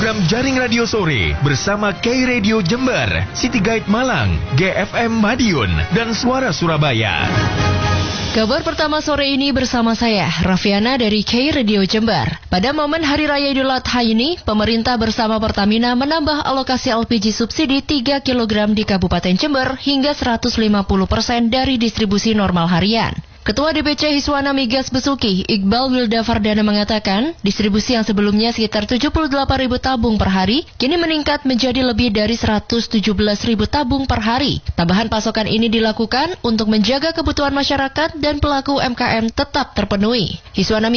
program Jaring Radio Sore bersama K-Radio Jember, City Guide Malang, GFM Madiun, dan Suara Surabaya. Kabar pertama sore ini bersama saya, Raffiana dari K-Radio Jember. Pada momen Hari Raya Idul Adha ini, pemerintah bersama Pertamina menambah alokasi LPG subsidi 3 kg di Kabupaten Jember hingga 150% dari distribusi normal harian. Ketua DPC Hiswana Migas Besuki, Iqbal Wilda Fardana mengatakan, distribusi yang sebelumnya sekitar 78.000 tabung per hari, kini meningkat menjadi lebih dari 117.000 tabung per hari. Tambahan pasokan ini dilakukan untuk menjaga kebutuhan masyarakat dan pelaku UMKM tetap terpenuhi. Hiswana